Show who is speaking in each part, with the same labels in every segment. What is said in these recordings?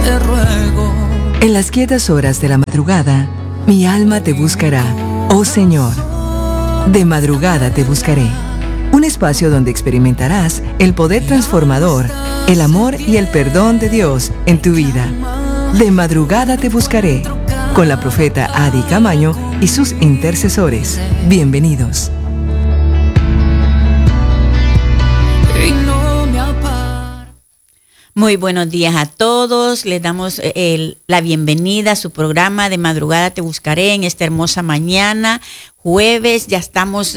Speaker 1: te ruego.
Speaker 2: En las quietas horas de la madrugada, mi alma te buscará, oh Señor. De madrugada te buscaré. Un espacio donde experimentarás el poder transformador, el amor y el perdón de Dios en tu vida. De madrugada te buscaré, con la profeta Adi Camaño y sus intercesores. Bienvenidos.
Speaker 3: Muy buenos días a todos. Les damos la bienvenida a su programa De Madrugada Te Buscaré en esta hermosa mañana, jueves. Ya estamos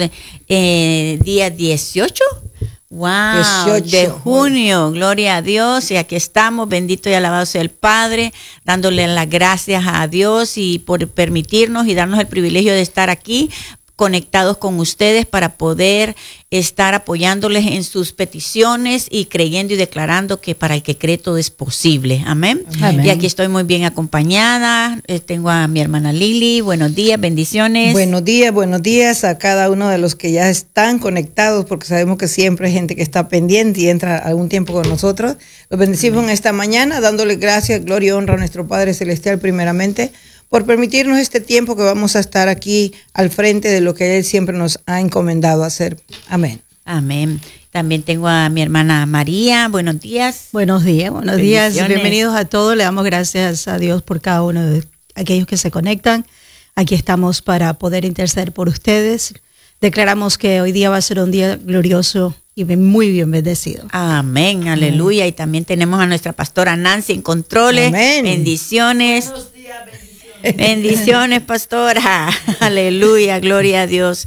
Speaker 3: día 18. ¡Wow! 18 de junio. Gloria a Dios. Y aquí estamos. Bendito y alabado sea el Padre, dándole las gracias a Dios y por permitirnos y darnos el privilegio de estar aquí conectados con ustedes para poder estar apoyándoles en sus peticiones y creyendo y declarando que para el que cree todo es posible. Amén. Amén. Y aquí estoy muy bien acompañada. Tengo a mi hermana Lili. Buenos días, bendiciones.
Speaker 4: Buenos días a cada uno de los que ya están conectados, porque sabemos que siempre hay gente que está pendiente y entra algún tiempo con nosotros. Los bendecimos en esta mañana, dándole gracias, gloria y honra a nuestro Padre Celestial primeramente, por permitirnos este tiempo que vamos a estar aquí al frente de lo que Él siempre nos ha encomendado hacer. Amén.
Speaker 3: Amén. También tengo a mi hermana María. Buenos días.
Speaker 5: Buenos días. Bienvenidos a todos. Le damos gracias a Dios por cada uno de aquellos que se conectan. Aquí estamos para poder interceder por ustedes. Declaramos que hoy día va a ser un día glorioso y muy bien bendecido.
Speaker 3: Amén, aleluya. Y también tenemos a nuestra pastora Nancy en controles. Amén. Bendiciones. Buenos días, bendiciones, pastora. Aleluya, gloria a Dios.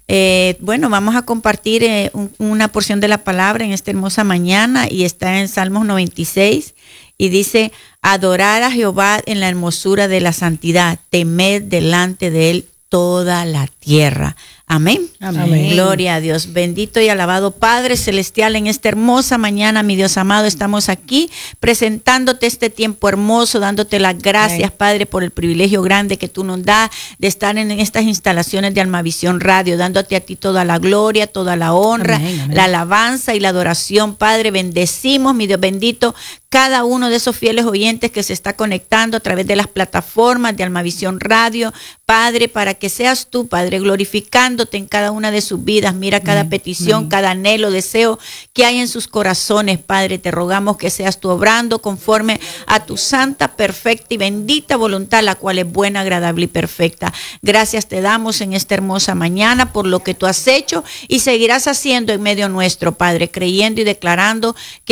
Speaker 3: Bueno, vamos a compartir una porción de la palabra en esta hermosa mañana y está en Salmos 96 y dice: adorar a Jehová en la hermosura de la santidad, temed delante de él toda la tierra. Amén. Amén. Gloria a Dios. Bendito y alabado Padre Celestial, en esta hermosa mañana, mi Dios amado, estamos aquí presentándote este tiempo hermoso, dándote las gracias, amén, Padre, por el privilegio grande que tú nos das de estar en estas instalaciones de Almavisión Radio, dándote a ti toda la gloria, toda la honra, amén, amén, la alabanza y la adoración, Padre. Bendecimos, mi Dios bendito, cada uno de esos fieles oyentes que se está conectando a través de las plataformas de Almavisión Radio, Padre, para que seas tú, Padre, glorificándote en cada una de sus vidas. Mira cada petición, cada anhelo, deseo que hay en sus corazones, Padre. Te rogamos que seas tú obrando conforme a tu santa, perfecta y bendita voluntad, la cual es buena, agradable y perfecta. Gracias te damos en esta hermosa mañana por lo que tú has hecho y seguirás haciendo en medio nuestro, Padre, creyendo y declarando que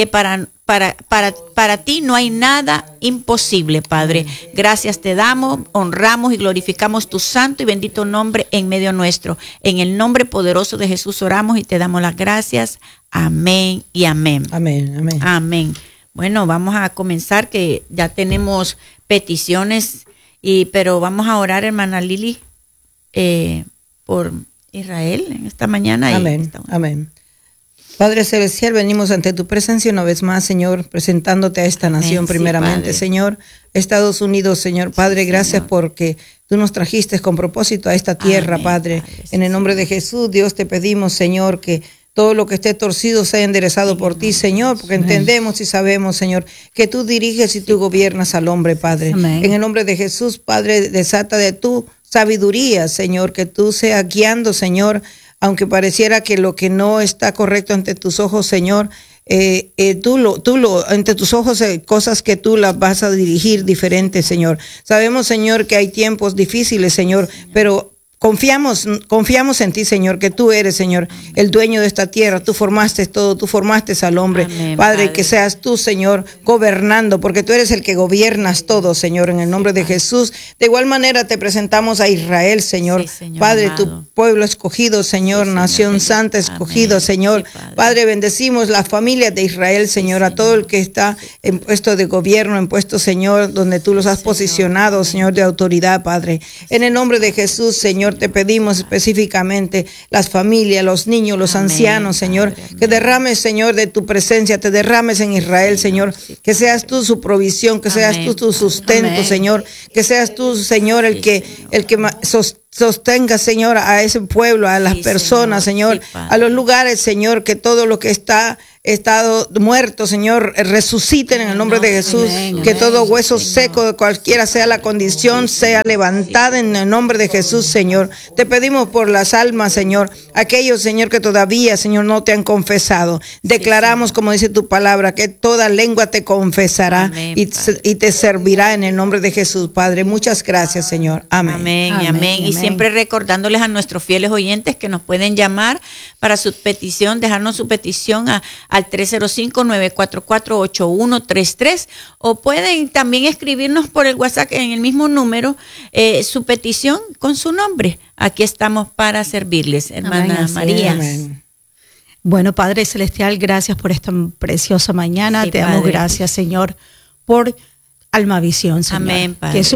Speaker 3: para ti no hay nada imposible, Padre. Gracias te damos, honramos y glorificamos tu santo y bendito nombre en medio nuestro. En el nombre poderoso de Jesús oramos y te damos las gracias. Amén y amén.
Speaker 4: Amén, amén.
Speaker 3: Amén. Bueno, vamos a comenzar, que ya tenemos peticiones, pero vamos a orar, hermana Lili, por Israel en esta mañana.
Speaker 4: Amén, amén. Padre Celestial, venimos ante tu presencia una vez más, Señor, presentándote a esta nación primeramente, sí, Señor, Estados Unidos, Señor. Padre, gracias porque tú nos trajiste con propósito a esta tierra, amén, Padre. En el nombre de Jesús, Dios, te pedimos, Señor, que todo lo que esté torcido sea enderezado por ti, Señor, porque entendemos y sabemos, Señor, que tú diriges y tú gobiernas al hombre, Padre. Amén. En el nombre de Jesús, Padre, desata de tu sabiduría, Señor, que tú seas guiando, Señor, aunque pareciera que lo que no está correcto ante tus ojos, Señor, ante tus ojos, cosas que tú las vas a dirigir diferentes, Señor. Sabemos, Señor, que hay tiempos difíciles, Señor, pero confiamos en ti, Señor, que tú eres, Señor, el dueño de esta tierra. Tú formaste todo, tú formaste al hombre. Amén, Padre, que seas tú, Señor, gobernando, porque tú eres el que gobiernas todo, Señor, en el nombre de Jesús. De igual manera te presentamos a Israel, Señor. Sí, Señor, Padre, amado, tu pueblo escogido, Señor, sí, nación Señor, santa escogido, amén, Señor. Sí, Padre, bendecimos las familias de Israel, Señor, sí, a todo el que está en puesto de gobierno, en puesto, Señor, donde tú los has posicionado, Señor, de autoridad, Padre. En el nombre de Jesús, Señor, te pedimos específicamente las familias, los niños, los amén, ancianos, Señor, Padre, que derrames, Señor, de tu presencia, te derrames en Israel, Señor, que seas tú su provisión, que seas tú tu sustento, amén, Señor, que seas tú, Señor, el que sostenga, Señor, a ese pueblo, a las personas, Señor, a los lugares, Señor, que todo lo que estado muerto, Señor, resuciten en el nombre de Jesús, que todo hueso seco, de cualquiera sea la condición, sea levantada en el nombre de Jesús, Señor. Te pedimos por las almas, Señor, aquellos, Señor, que todavía, Señor, no te han confesado. Declaramos, como dice tu palabra, que toda lengua te confesará y te servirá en el nombre de Jesús, Padre. Muchas gracias, Señor. Amén.
Speaker 3: Amén. Y siempre recordándoles a nuestros fieles oyentes que nos pueden llamar para su petición, dejarnos su petición al 305-944-8133, o pueden también escribirnos por el WhatsApp en el mismo número su petición con su nombre. Aquí estamos para servirles, hermana María.
Speaker 5: Amén. Bueno, Padre Celestial, gracias por esta preciosa mañana. Te damos gracias, Señor, por Almavisión, Señor,
Speaker 3: amén, Padre.
Speaker 5: Que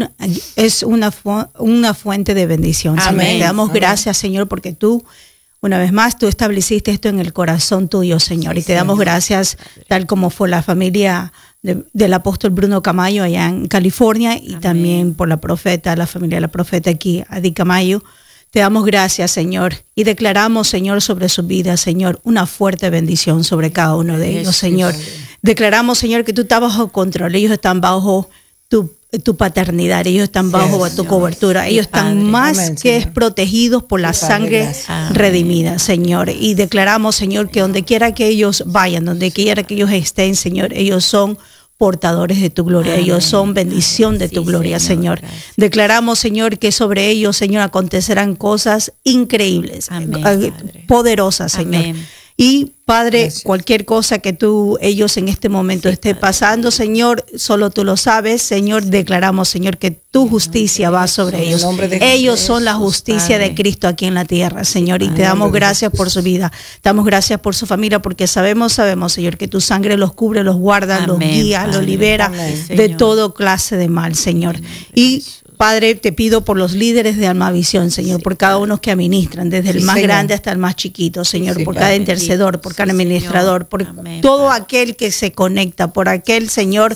Speaker 5: es una fuente de bendición, Señor. Te damos gracias, Señor, porque tú, una vez más, tú estableciste esto en el corazón tuyo, Señor, y te damos gracias, tal como fue la familia del apóstol Bruno Camayo allá en California, y también por la familia de la profeta aquí, Adi Camayo. Te damos gracias, Señor, y declaramos, Señor, sobre su vida, Señor, una fuerte bendición sobre cada uno de ellos, Señor. Declaramos, Señor, que tú estás bajo control, ellos están bajo tu paternidad, ellos están bajo tu cobertura, ellos están más que protegidos por la sangre redimida, Señor. Y declaramos, Señor, que donde quiera que ellos vayan, donde quiera que ellos estén, Señor, ellos son portadores de tu gloria, ellos son bendición de tu gloria, Señor. Declaramos, Señor, que sobre ellos, Señor, acontecerán cosas increíbles, poderosas, Señor. Y Padre, cualquier cosa que ellos en este momento estén pasando, Señor, solo tú lo sabes, Señor. Declaramos, Señor, que tu justicia va sobre ellos. Ellos son la justicia de Cristo aquí en la tierra, Señor. Y te damos gracias por su vida. Te damos gracias por su familia, porque sabemos, Señor, que tu sangre los cubre, los guarda, los guía, los libera de toda clase de mal, Señor. Y Padre, te pido por los líderes de Almavisión, Señor, por cada uno que administran, desde el más grande hasta el más chiquito, Señor, por cada intercedor, por cada administrador, por todo aquel que se conecta, por aquel, Señor,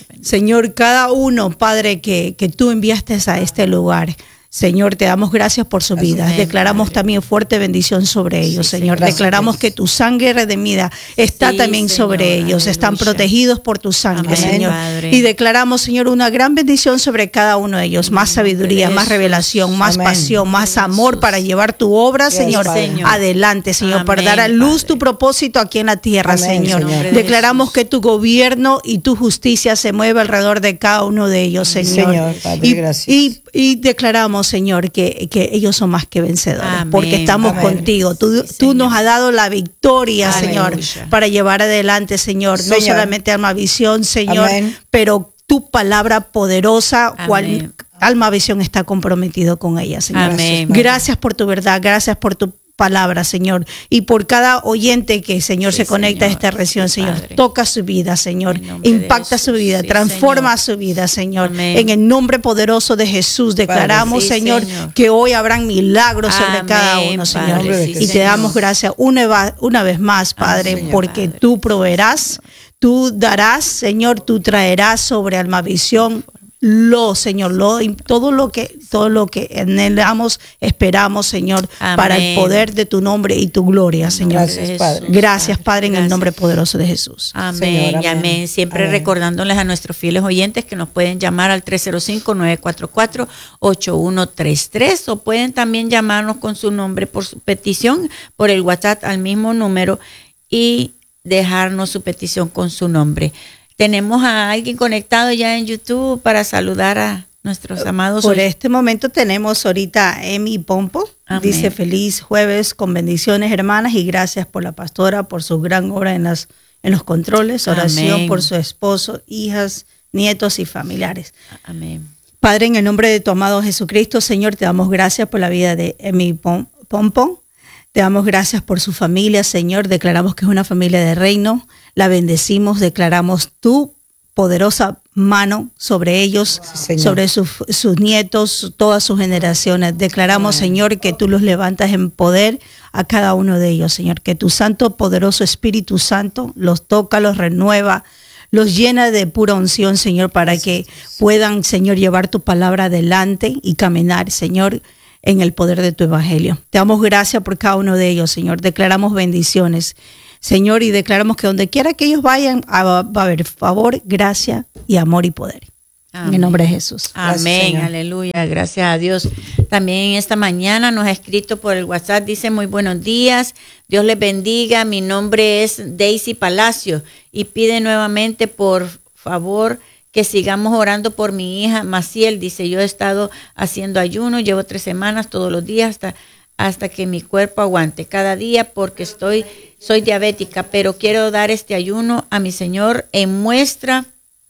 Speaker 5: cada uno, Padre, que tú enviaste a este lugar. Señor, te damos gracias por su vida. Declaramos también fuerte bendición sobre ellos, Señor. Declaramos que tu sangre redimida está también sobre ellos. Están protegidos por tu sangre, Señor. Y declaramos, Señor, una gran bendición sobre cada uno de ellos. Más sabiduría, más revelación, más pasión, más amor para llevar tu obra, Señor, adelante, Señor, para dar a luz tu propósito aquí en la tierra, Señor. Declaramos que tu gobierno y tu justicia se mueve alrededor de cada uno de ellos, Señor. Y declaramos, Señor, que ellos son más que vencedores, porque estamos contigo. Tú nos has dado la victoria, Señor, para llevar adelante, Señor, no solamente Almavisión, Señor, pero tu palabra poderosa, cual Almavisión está comprometido con ella, Señor. Gracias por tu verdad, gracias por tu palabra, Señor, y por cada oyente que, Señor, se conecta a esta región, Señor. Toca su vida, Señor. Impacta su vida, transforma su vida, Señor. En el nombre poderoso de Jesús declaramos, Señor, que hoy habrán milagros sobre cada uno, Señor. Y te damos gracias una vez más, Padre, porque tú proveerás, tú darás, Señor, tú traerás sobre Almavisión Señor, todo lo que anhelamos, esperamos, Señor, para el poder de tu nombre y tu gloria, Señor. Gracias, Padre, en el nombre poderoso de Jesús.
Speaker 3: Amén y amén. Siempre recordándoles a nuestros fieles oyentes que nos pueden llamar al 305-944-8133, o pueden también llamarnos con su nombre por su petición por el WhatsApp al mismo número y dejarnos su petición con su nombre. Tenemos a alguien conectado ya en YouTube para saludar a nuestros amados.
Speaker 5: Por este momento tenemos ahorita a Emi Pompo. Amén. Dice: feliz jueves con bendiciones, hermanas, y gracias por la pastora, por su gran obra en los controles. Oración Amén. Por su esposo, hijas, nietos y familiares.
Speaker 3: Amén.
Speaker 5: Padre, en el nombre de tu amado Jesucristo, Señor, te damos gracias por la vida de Emi Pompo. Te damos gracias por su familia, Señor. Declaramos que es una familia de reino. La bendecimos, declaramos tu poderosa mano sobre ellos, sobre sus nietos, todas sus generaciones. Declaramos, Señor, que tú los levantas en poder a cada uno de ellos, Señor. Que tu santo, poderoso Espíritu Santo los toca, los renueva, los llena de pura unción, Señor, para que puedan, Señor, llevar tu palabra adelante y caminar, Señor, en el poder de tu evangelio. Te damos gracias por cada uno de ellos, Señor. Declaramos bendiciones, Señor, y declaramos que donde quiera que ellos vayan va a haber favor, gracia y amor y poder. Amén. En el nombre de Jesús.
Speaker 3: Amén, gracias, aleluya, gracias a Dios. También esta mañana nos ha escrito por el WhatsApp, dice: muy buenos días, Dios les bendiga, mi nombre es Daisy Palacio y pide nuevamente por favor que sigamos orando por mi hija Maciel. Dice: yo he estado haciendo ayuno, llevo 3 semanas todos los días hasta que mi cuerpo aguante cada día porque soy diabética, pero quiero dar este ayuno a mi Señor en muestra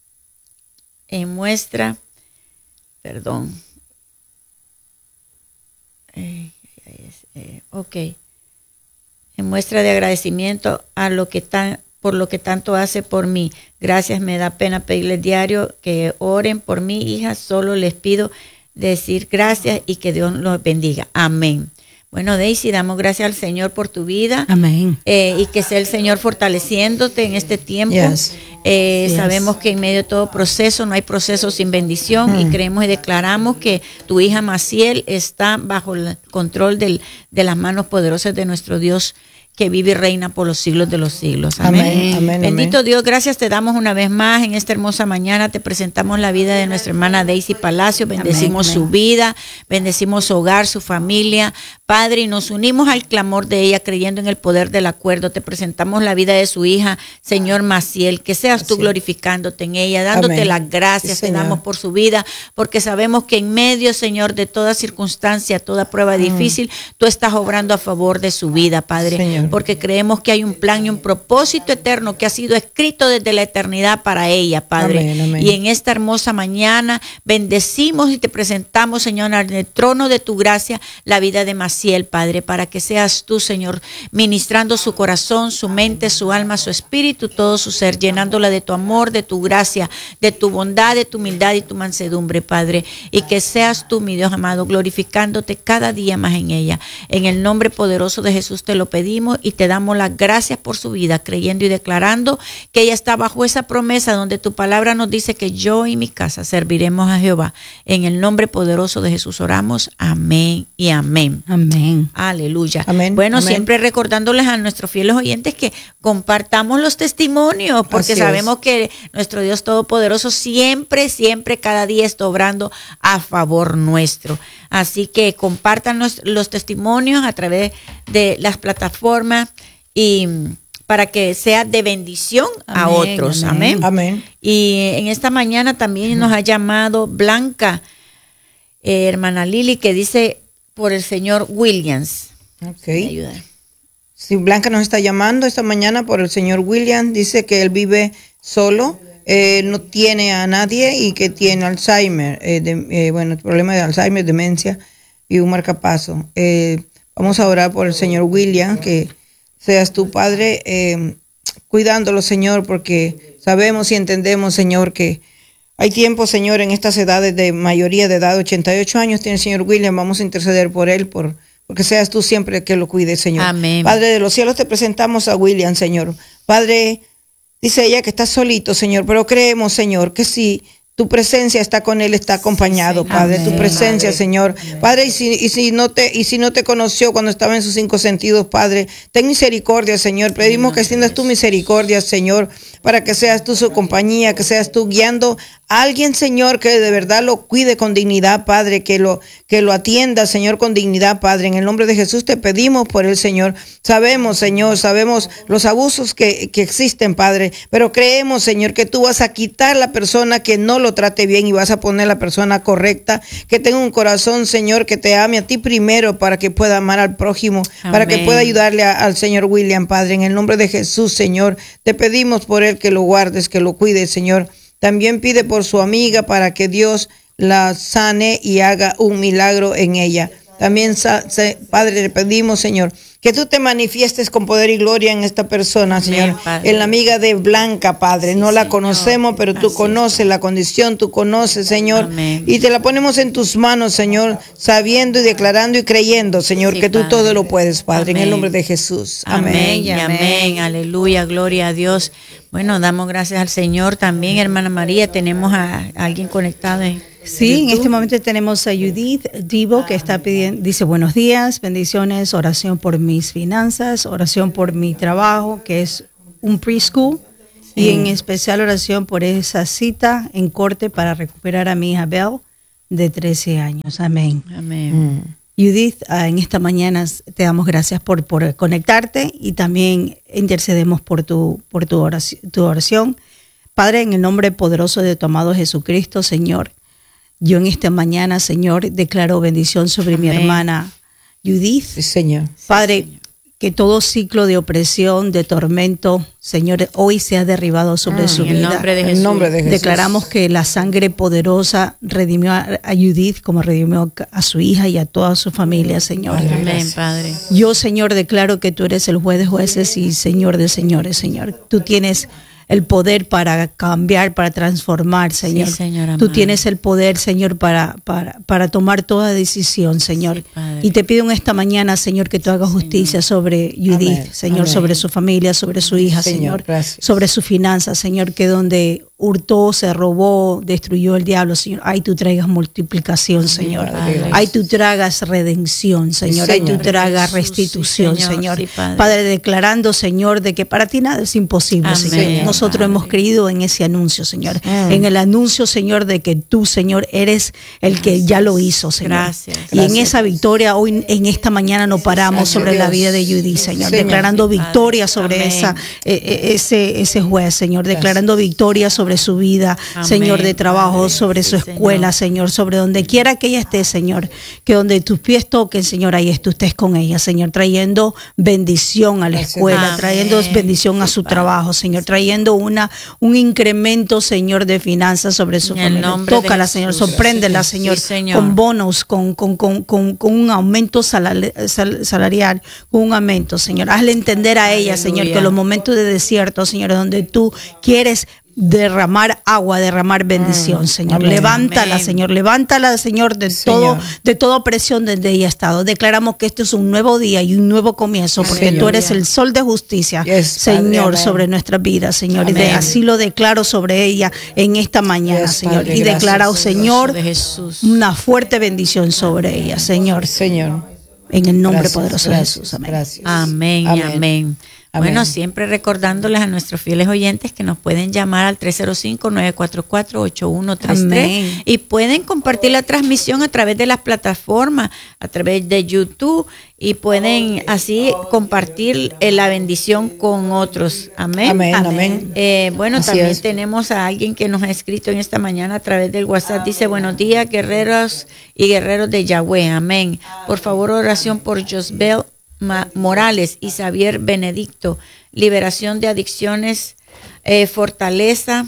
Speaker 3: de agradecimiento por lo que tanto hace por mí. Gracias, me da pena pedirles diario que oren por mi hija, solo les pido decir gracias y que Dios los bendiga. Amén. Bueno, Daisy, damos gracias al Señor por tu vida.
Speaker 5: Amén.
Speaker 3: Y que sea el Señor fortaleciéndote en este tiempo.
Speaker 4: Yes.
Speaker 3: Sabemos que en medio de todo proceso no hay proceso sin bendición y creemos y declaramos que tu hija Maciel está bajo el control de las manos poderosas de nuestro Dios, que vive y reina por los siglos de los siglos. Amén.
Speaker 4: Amén.
Speaker 3: Bendito Dios, gracias te damos una vez más en esta hermosa mañana. Te presentamos la vida de nuestra hermana Daisy Palacio. Bendecimos su vida, bendecimos su hogar, su familia. Padre, y nos unimos al clamor de ella creyendo en el poder del acuerdo. Te presentamos la vida de su hija, Señor Maciel, que seas tú glorificándote en ella, dándote las gracias. Te damos por su vida, porque sabemos que en medio, Señor, de toda circunstancia, toda prueba difícil, tú estás obrando a favor de su vida, Padre.
Speaker 4: Señor.
Speaker 3: Porque creemos que hay un plan y un propósito eterno que ha sido escrito desde la eternidad para ella, Padre.
Speaker 4: Amén.
Speaker 3: Y en esta hermosa mañana bendecimos y te presentamos, Señor, en el trono de tu gracia, la vida de Maciel, Padre, para que seas tú, Señor, ministrando su corazón, su mente, su alma, su espíritu, todo su ser, llenándola de tu amor, de tu gracia, de tu bondad, de tu humildad y tu mansedumbre, Padre. Y que seas tú, mi Dios amado, glorificándote cada día más en ella. En el nombre poderoso de Jesús te lo pedimos y te damos las gracias por su vida, creyendo y declarando que ella está bajo esa promesa donde tu palabra nos dice que yo y mi casa serviremos a Jehová. En el nombre poderoso de Jesús oramos. Amén y amén.
Speaker 5: Amén.
Speaker 3: Aleluya.
Speaker 4: Amén.
Speaker 3: Bueno,
Speaker 4: Amén.
Speaker 3: Siempre recordándoles a nuestros fieles oyentes que compartamos los testimonios, porque
Speaker 4: Así
Speaker 3: sabemos que nuestro Dios Todopoderoso siempre, cada día está obrando a favor nuestro. Así que compartan los testimonios a través de las plataformas y para que sea de bendición a otros. Amén.
Speaker 4: Amén.
Speaker 3: Y en esta mañana también nos ha llamado Blanca, hermana Lili, que dice por el señor Williams.
Speaker 4: Ok.
Speaker 3: ¿Me ayuda?
Speaker 4: Sí, Blanca nos está llamando esta mañana por el señor Williams. Dice que él vive solo, no tiene a nadie y que tiene Alzheimer, problema de Alzheimer, demencia y un marcapaso. Vamos a orar por el señor Williams, que seas tu Padre cuidándolo, Señor, porque sabemos y entendemos, Señor, que hay tiempo, Señor, en estas edades de mayoría de edad, 88 años tiene el señor Williams. Vamos a interceder por él, porque seas tú siempre que lo cuides, Señor.
Speaker 3: Amén.
Speaker 4: Padre de los cielos, te presentamos a William, Señor. Padre, dice ella que está solito, Señor, pero creemos, Señor, que si tu presencia está con él, está acompañado, sí, Padre. Amén. Tu presencia, Padre. Señor. Padre, y si no te conoció cuando estaba en sus 5 sentidos, Padre, ten misericordia, Señor. Pedimos que extiendas tu misericordia, Señor, para que seas tú su compañía, que seas tú guiando a alguien, Señor, que de verdad lo cuide con dignidad, Padre, que lo atienda, Señor, con dignidad, Padre. En el nombre de Jesús te pedimos por él, Señor. Sabemos, Señor, los abusos que existen, Padre, pero creemos, Señor, que tú vas a quitar la persona que no lo trate bien y vas a poner la persona correcta, que tenga un corazón, Señor, que te ame a ti primero para que pueda amar al prójimo. Amén. Para que pueda ayudarle al señor William, Padre. En el nombre de Jesús, Señor, te pedimos por él que lo guardes, que lo cuides, Señor. También pide por su amiga para que Dios la sane y haga un milagro en ella. También, Padre, le pedimos, Señor, que tú te manifiestes con poder y gloria en esta persona, Señor. Amén, en la amiga de Blanca, Padre. Sí, no la conocemos, pero tú conoces la condición, tú conoces, Señor. Amén. Y te la ponemos en tus manos, Señor, sabiendo y declarando y creyendo, Señor, sí, que tú todo lo puedes, Padre. Amén. En el nombre de Jesús. Amén.
Speaker 3: Amén. Amén. Aleluya, gloria a Dios. Bueno, damos gracias al Señor también, hermana María. Tenemos a alguien conectado.
Speaker 5: Sí, en este momento tenemos a Judith Divo que está pidiendo, dice buenos días, bendiciones, oración por mis finanzas, oración por mi trabajo, que es un preschool, y en especial oración por esa cita en corte para recuperar a mi hija Belle de 13 años. Amén.
Speaker 3: Amén.
Speaker 5: Judith, en esta mañana te damos gracias por conectarte y también intercedemos por tu oración. Padre, en el nombre poderoso de tu amado Jesucristo, Señor, yo en esta mañana, Señor, declaro bendición sobre mi hermana Judith.
Speaker 4: Sí, Señor.
Speaker 5: Padre,
Speaker 3: Sí, Señor.
Speaker 5: que todo ciclo de opresión, de tormento, Señor, hoy sea derribado sobre su
Speaker 3: En el
Speaker 5: vida.
Speaker 3: nombre de
Speaker 4: En
Speaker 3: Jesús.
Speaker 4: el nombre de Jesús.
Speaker 5: Declaramos que la sangre poderosa redimió a Judith como redimió a su hija y a toda su familia, Señor.
Speaker 4: Padre,
Speaker 3: Amén,
Speaker 4: gracias.
Speaker 3: Padre.
Speaker 5: Yo, Señor, declaro que tú eres el juez de jueces y Señor de señores, Señor. Tú tienes el poder para cambiar, para transformar, Señor.
Speaker 3: Sí, Señor
Speaker 5: Tú
Speaker 3: amado.
Speaker 5: tienes el poder, Señor, para tomar toda decisión, Señor.
Speaker 3: Sí, Padre.
Speaker 5: Y te pido en esta mañana, Señor, que tú hagas justicia sobre Judith,
Speaker 4: Amén,
Speaker 5: Señor,
Speaker 4: amén.
Speaker 5: sobre su familia, sobre su hija,
Speaker 4: Señor,
Speaker 5: Señor,
Speaker 4: gracias.
Speaker 5: sobre sus finanzas, Señor, que donde hurtó, se robó, destruyó el diablo, Señor, ahí tú traigas multiplicación, Señor.
Speaker 3: Padre.
Speaker 5: Ahí tú tragas redención, Señor. Ahí tú
Speaker 4: Señor.
Speaker 5: tragas
Speaker 3: Jesús,
Speaker 5: restitución,
Speaker 3: sí, Señor.
Speaker 5: Señor.
Speaker 3: Sí, Padre.
Speaker 5: Padre, declarando, Señor, de que para ti nada es imposible,
Speaker 3: Amén,
Speaker 5: Señor. Nosotros
Speaker 3: Padre.
Speaker 5: hemos creído en ese anuncio, Señor. En el anuncio, Señor, de que tú, Señor, eres el que ya lo hizo, Señor.
Speaker 3: Gracias.
Speaker 5: Y en
Speaker 4: Gracias.
Speaker 5: esa victoria, hoy, en esta mañana, no paramos
Speaker 4: Gracias,
Speaker 5: sobre la
Speaker 4: Dios.
Speaker 5: vida de Judith, Señor.
Speaker 4: Señor.
Speaker 5: Declarando
Speaker 3: Sí, Padre.
Speaker 5: victoria sobre
Speaker 3: Amén.
Speaker 5: ese juez, Señor. Declarando victoria sobre su vida,
Speaker 3: Amén,
Speaker 5: Señor, de trabajo,
Speaker 3: Padre.
Speaker 5: sobre su
Speaker 3: Sí,
Speaker 5: escuela, Señor, sobre donde quiera que ella esté, Señor. Que donde tus pies toquen, Señor, ahí tú estés con ella, Señor, trayendo bendición a la
Speaker 4: Gracias,
Speaker 5: escuela,
Speaker 3: Dios.
Speaker 5: trayendo
Speaker 3: Amén.
Speaker 5: bendición a
Speaker 3: Sí,
Speaker 5: su
Speaker 3: Padre.
Speaker 5: trabajo, Señor, trayendo un incremento, Señor, de finanzas sobre su
Speaker 3: En el
Speaker 5: familia.
Speaker 3: nombre de
Speaker 5: Tócala, Señor,
Speaker 3: Jesús.
Speaker 5: sorpréndela,
Speaker 3: Sí,
Speaker 5: Señor,
Speaker 3: Señor.
Speaker 5: con bonos, con un aumento salarial, con un aumento, Señor. Hazle entender a ella, Señor,
Speaker 3: Aleluya.
Speaker 5: que los momentos de desierto, Señor, donde tú quieres derramar agua, derramar bendición, Señor.
Speaker 4: Amén.
Speaker 5: Levántala,
Speaker 3: Amén.
Speaker 5: Señor. Levántala, Señor,
Speaker 4: Señor.
Speaker 5: de toda opresión donde ella ha estado. Declaramos que este es un nuevo día y un nuevo comienzo, porque
Speaker 4: Señor.
Speaker 5: tú eres el sol de justicia,
Speaker 4: Yes, Padre,
Speaker 5: Señor,
Speaker 4: amén.
Speaker 5: sobre nuestras vidas, Señor. Y
Speaker 3: Amén.
Speaker 5: así lo declaro sobre ella en esta mañana,
Speaker 4: Yes,
Speaker 5: Señor.
Speaker 4: Padre,
Speaker 5: Y
Speaker 4: gracias,
Speaker 5: declaro,
Speaker 4: Señor.
Speaker 5: Señor,
Speaker 3: De Jesús.
Speaker 5: una fuerte bendición sobre ella, Señor.
Speaker 4: Señor.
Speaker 5: En el nombre
Speaker 4: Gracias,
Speaker 5: poderoso de
Speaker 4: gracias,
Speaker 5: Jesús. Amén.
Speaker 4: Gracias.
Speaker 3: Amén y amén.
Speaker 4: Amén.
Speaker 3: Bueno, siempre recordándoles a nuestros fieles oyentes que nos pueden llamar al 305-944-8133
Speaker 5: Amén.
Speaker 3: y pueden compartir la transmisión a través de las plataformas, a través de YouTube, y pueden así compartir la bendición con otros. Amén.
Speaker 4: Amén, amén.
Speaker 3: Bueno,
Speaker 4: Así
Speaker 3: también
Speaker 4: es.
Speaker 3: tenemos a alguien que nos ha escrito en esta mañana a través del WhatsApp. Dice, buenos días, guerreros y guerreros de Yahweh. Amén. Por favor, oración por Josbel Morales y Xavier Benedicto. Liberación de adicciones, fortaleza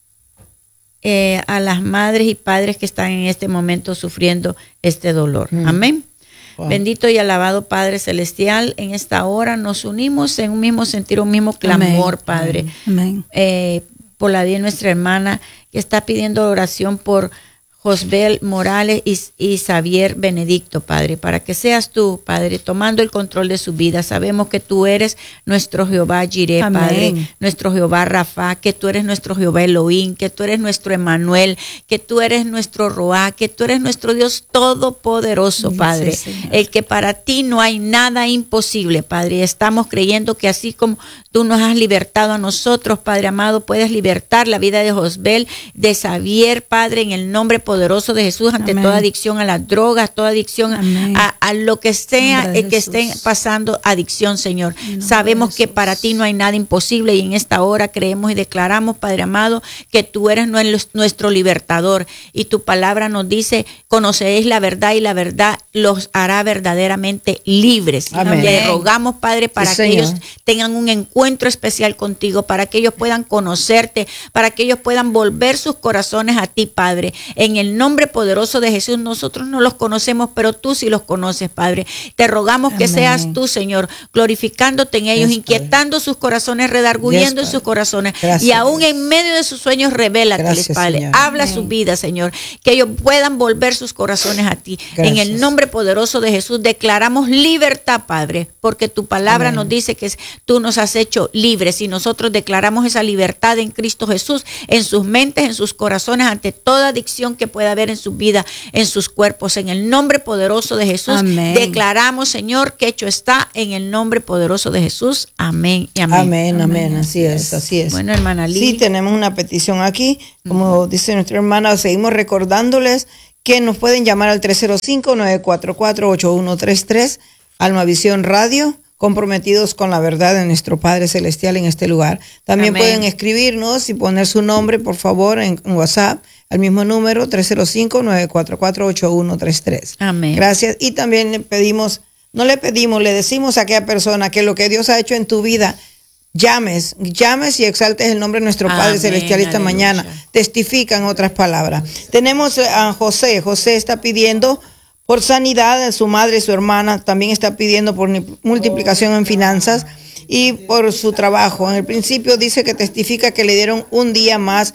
Speaker 3: a las madres y padres que están en este momento sufriendo este dolor. Amén.
Speaker 4: Wow.
Speaker 3: Bendito y alabado Padre Celestial, en esta hora nos unimos en un mismo sentir, un mismo clamor,
Speaker 5: Amén.
Speaker 3: Padre,
Speaker 5: Amén.
Speaker 3: por la vida de nuestra hermana que está pidiendo oración por Josbel Morales y Xavier Benedicto, Padre, para que seas tú, Padre, tomando el control de su vida. Sabemos que tú eres nuestro Jehová Jireh,
Speaker 5: Amén.
Speaker 3: Padre, nuestro Jehová Rafa, que tú eres nuestro Jehová Elohim, que tú eres nuestro Emmanuel, que tú eres nuestro Roá, que tú eres nuestro Dios todopoderoso,
Speaker 5: Sí,
Speaker 3: Padre,
Speaker 5: Señor.
Speaker 3: el que para ti no hay nada imposible, Padre. Estamos creyendo que así como tú nos has libertado a nosotros, Padre amado, puedes libertar la vida de Josbel, de Xavier, Padre, en el nombre poderoso de Jesús, ante
Speaker 5: Amén.
Speaker 3: toda adicción a las drogas, toda adicción
Speaker 5: Amén.
Speaker 3: a lo que sea,
Speaker 5: Nombre de
Speaker 3: que
Speaker 5: Jesús.
Speaker 3: estén pasando adicción, Señor.
Speaker 5: nombre
Speaker 3: Sabemos
Speaker 5: de
Speaker 3: que
Speaker 5: Jesús.
Speaker 3: para ti no hay nada imposible y en esta hora creemos y declaramos, Padre amado, que tú eres nuestro libertador y tu palabra nos dice, conoceréis la verdad y la verdad los hará verdaderamente libres.
Speaker 4: Amén.
Speaker 3: Le rogamos, Padre, para
Speaker 4: Sí,
Speaker 3: que
Speaker 4: Señor.
Speaker 3: ellos tengan un encuentro especial contigo, para que ellos puedan conocerte, para que ellos puedan volver sus corazones a ti, Padre. En el nombre poderoso de Jesús, nosotros no los conocemos, pero tú sí los conoces, Padre. Te rogamos que
Speaker 5: Amén.
Speaker 3: seas tú, Señor, glorificándote en ellos,
Speaker 4: Yes,
Speaker 3: inquietando sus corazones, redarguyendo
Speaker 4: Yes,
Speaker 3: en sus
Speaker 4: Padre.
Speaker 3: corazones.
Speaker 4: Gracias,
Speaker 3: Y aún
Speaker 4: Dios.
Speaker 3: en medio de sus sueños, revélateles,
Speaker 4: Gracias,
Speaker 3: Padre.
Speaker 4: Señor.
Speaker 3: Habla
Speaker 5: Amén.
Speaker 3: su vida, Señor. Que ellos puedan volver sus corazones a ti. En el
Speaker 4: Gracias.
Speaker 3: nombre poderoso de Jesús, declaramos libertad, Padre, porque tu palabra
Speaker 4: Amén.
Speaker 3: nos dice que tú nos has hecho libres y nosotros declaramos esa libertad en Cristo Jesús, en sus mentes, en sus corazones, ante toda adicción que pueda haber en su vida, en sus cuerpos. En el nombre poderoso de Jesús,
Speaker 5: amén.
Speaker 3: Declaramos, Señor, que hecho está en el nombre poderoso de Jesús. Amén y amén.
Speaker 4: Amén, amén. Así es, así es.
Speaker 3: Bueno, hermana Lili.
Speaker 4: Sí, tenemos una petición aquí. Como dice nuestra hermana, seguimos recordándoles que nos pueden llamar al 305-944-8133, Almavisión Radio, comprometidos con la verdad de nuestro Padre Celestial en este lugar. También
Speaker 3: amén.
Speaker 4: Pueden escribirnos y poner su nombre, por favor, en WhatsApp, al mismo número, 305-944-8133.
Speaker 3: Amén.
Speaker 4: Gracias. Y también le decimos a aquella persona que lo que Dios ha hecho en tu vida, llames y exaltes el nombre de nuestro Padre
Speaker 3: amén,
Speaker 4: Celestial esta
Speaker 3: aleluya.
Speaker 4: mañana. Testifica en otras palabras. Tenemos a José. José está pidiendo por sanidad de su madre y su hermana. También está pidiendo por multiplicación en finanzas y por su trabajo. En el principio dice que testifica que le dieron un día más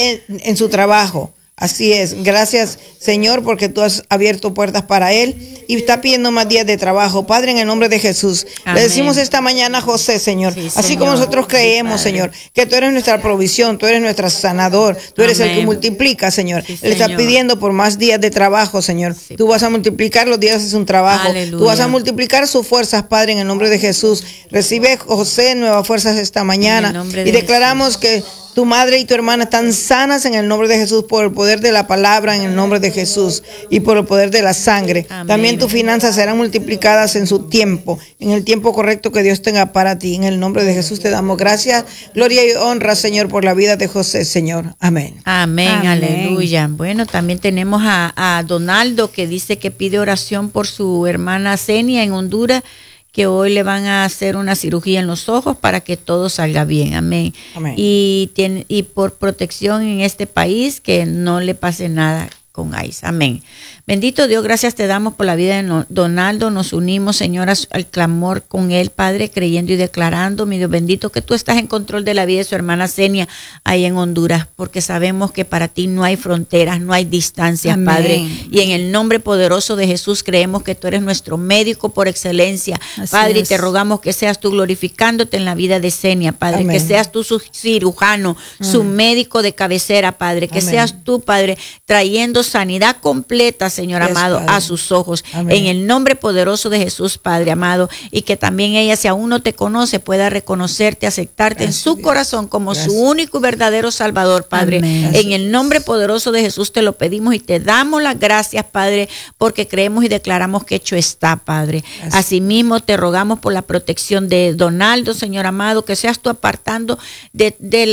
Speaker 4: en su trabajo. Así es. Gracias, Señor, porque tú has abierto puertas para él y está pidiendo más días de trabajo. Padre, en el nombre de Jesús,
Speaker 3: amén.
Speaker 4: Le decimos esta mañana a José, Señor,
Speaker 3: sí,
Speaker 4: así
Speaker 3: Señor.
Speaker 4: como nosotros creemos,
Speaker 3: Sí,
Speaker 4: Señor, que tú eres nuestra provisión, tú eres nuestro sanador, tú eres el que
Speaker 3: amén.
Speaker 4: multiplica, Señor.
Speaker 3: Sí,
Speaker 4: Él está
Speaker 3: Señor.
Speaker 4: pidiendo por más días de trabajo, Señor.
Speaker 3: Sí,
Speaker 4: Tú vas a multiplicar los días de su trabajo.
Speaker 3: aleluya.
Speaker 4: Tú vas a multiplicar sus fuerzas, Padre, en el nombre de Jesús. Recibe, José, nuevas fuerzas esta mañana.
Speaker 3: En el nombre de
Speaker 4: Y declaramos que tu madre y tu hermana están sanas en el nombre de Jesús por el poder de la palabra, en el nombre de Jesús, y por el poder de la sangre.
Speaker 3: Amén.
Speaker 4: También tus finanzas serán multiplicadas en su tiempo, en el tiempo correcto que Dios tenga para ti. En el nombre de Jesús te damos gracias, gloria y honra, Señor, por la vida de José, Señor. Amén.
Speaker 3: Amén,
Speaker 5: Amén.
Speaker 3: aleluya. Bueno, también tenemos a Donaldo, que dice que pide oración por su hermana Zenia en Honduras, que hoy le van a hacer una cirugía en los ojos para que todo salga bien. Amén.
Speaker 4: Amén.
Speaker 3: Y por protección en este país, que no le pase nada con ICE. Amén. Bendito Dios, gracias te damos por la vida de Donaldo. Nos unimos, Señor, al clamor con él, Padre, creyendo y declarando, mi Dios bendito, que tú estás en control de la vida de su hermana Zenia ahí en Honduras, porque sabemos que para ti no hay fronteras, no hay distancias,
Speaker 5: Amén.
Speaker 3: Padre. Y en el nombre poderoso de Jesús creemos que tú eres nuestro médico por excelencia,
Speaker 5: Así
Speaker 3: Padre,
Speaker 5: es.
Speaker 3: y te rogamos que seas tú glorificándote en la vida de Zenia, Padre,
Speaker 4: Amén.
Speaker 3: que seas tú su cirujano, su médico de cabecera, Padre, que
Speaker 4: Amén.
Speaker 3: seas tú, Padre, trayendo sanidad completa, Señor
Speaker 4: Yes,
Speaker 3: amado,
Speaker 4: Padre.
Speaker 3: a sus ojos.
Speaker 4: Amén.
Speaker 3: En el nombre poderoso de Jesús, Padre amado, y que también ella, si aún no te conoce, pueda reconocerte, aceptarte
Speaker 4: Gracias,
Speaker 3: en su
Speaker 4: Dios.
Speaker 3: corazón como
Speaker 4: Gracias.
Speaker 3: su único y verdadero Salvador, Padre.
Speaker 5: Amén.
Speaker 3: En el nombre poderoso de Jesús te lo pedimos y te damos las gracias, Padre, porque creemos y declaramos que hecho está, Padre.
Speaker 4: Gracias.
Speaker 3: Asimismo, te rogamos por la protección de Donaldo, Señor amado, que seas tú apartando de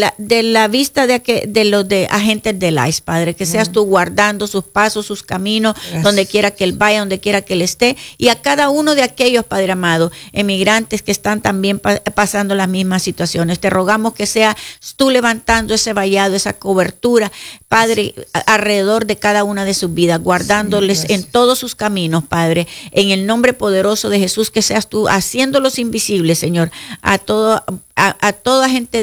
Speaker 3: la vista de los de agentes del ICE, Padre, que seas tú guardando sus pasos, sus caminos,
Speaker 4: Gracias.
Speaker 3: donde quiera que él vaya, donde quiera que él esté, y a cada uno de aquellos, Padre amado, emigrantes que están también pasando las mismas situaciones. Te rogamos que seas tú levantando ese vallado, esa cobertura, Padre, alrededor de cada una de sus vidas, guardándoles
Speaker 4: Señor,
Speaker 3: en todos sus caminos, Padre, en el nombre poderoso de Jesús, que seas tú haciéndolos invisibles, Señor, a toda gente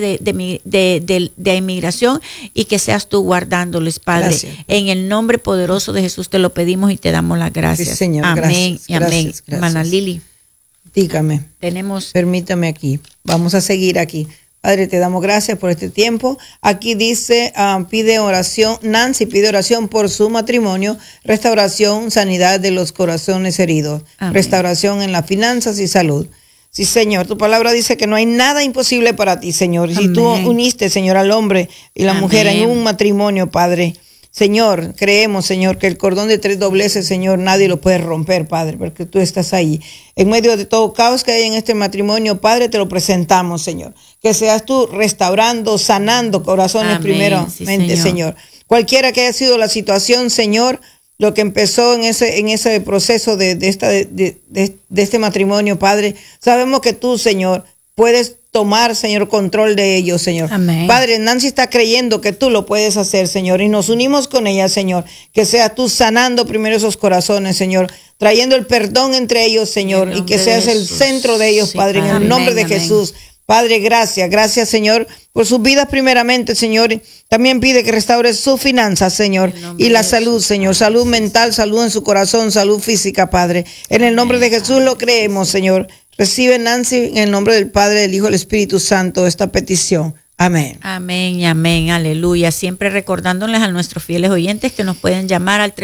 Speaker 3: de inmigración, y que seas tú guardándoles, Padre.
Speaker 4: Gracias.
Speaker 3: En el nombre poderoso de Jesús te lo pedimos y te damos las gracias.
Speaker 4: Sí, Señor,
Speaker 3: amén
Speaker 4: gracias,
Speaker 3: y amén.
Speaker 4: gracias, gracias.
Speaker 3: Hermana Lili,
Speaker 4: Dígame.
Speaker 3: tenemos...
Speaker 4: Permítame aquí. Vamos a seguir aquí. Padre, te damos gracias por este tiempo. Aquí dice, pide oración, Nancy pide oración por su matrimonio, restauración, sanidad de los corazones heridos,
Speaker 3: Amén.
Speaker 4: restauración en las finanzas y salud. Sí, Señor, tu palabra dice que no hay nada imposible para ti, Señor. Y si tú
Speaker 5: Amén.
Speaker 4: uniste, Señor, al hombre y la
Speaker 3: Amén.
Speaker 4: mujer en un matrimonio, Padre, Señor, creemos, Señor, que el cordón de 3 dobleces, Señor, nadie lo puede romper, Padre, porque tú estás ahí. En medio de todo caos que hay en este matrimonio, Padre, te lo presentamos, Señor. Que seas tú restaurando, sanando corazones
Speaker 3: Amén.
Speaker 4: primeramente,
Speaker 3: Sí,
Speaker 4: Señor. Cualquiera que haya sido la situación, Señor, lo que empezó en ese proceso de este matrimonio, Padre, sabemos que tú, Señor, puedes tomar, Señor, control de ellos, Señor.
Speaker 5: Amén.
Speaker 4: Padre, Nancy está creyendo que tú lo puedes hacer, Señor, y nos unimos con ella, Señor. Que seas tú sanando primero esos corazones, Señor, trayendo el perdón entre ellos, Señor,
Speaker 3: En el
Speaker 4: y que
Speaker 3: nombre de
Speaker 4: seas el
Speaker 3: Jesús.
Speaker 4: centro de ellos,
Speaker 3: Sí,
Speaker 4: Padre, en
Speaker 3: Padre.
Speaker 4: el nombre de
Speaker 5: Amén, amén.
Speaker 4: Jesús. Padre, gracias, Señor, por sus vidas primeramente, Señor. También pide que restaure sus finanzas, Señor,
Speaker 3: En el nombre
Speaker 4: y la
Speaker 3: de
Speaker 4: salud,
Speaker 3: Jesús,
Speaker 4: Señor, salud mental, salud en su corazón, salud física, Padre. En el nombre de Jesús lo creemos, Señor. Recibe, Nancy, en el nombre del Padre, del Hijo y del Espíritu Santo esta petición. Amén.
Speaker 3: Amén y amén, aleluya. Siempre recordándoles a nuestros fieles oyentes que nos pueden llamar al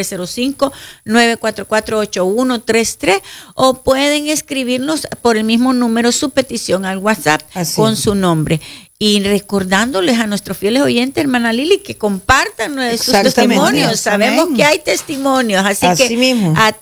Speaker 3: 305-944-8133 o pueden escribirnos por el mismo número su petición al WhatsApp con su nombre. Y recordándoles a nuestros fieles oyentes, hermana Lili, que compartan sus testimonios. Sabemos que hay testimonios, así que
Speaker 4: mismo.